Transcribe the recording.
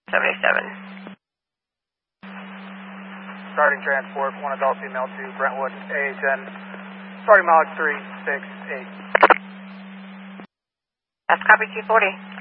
77. Starting transport, 1 adult female to Brentwood, AHN, starting mileage 368. That's copy 240.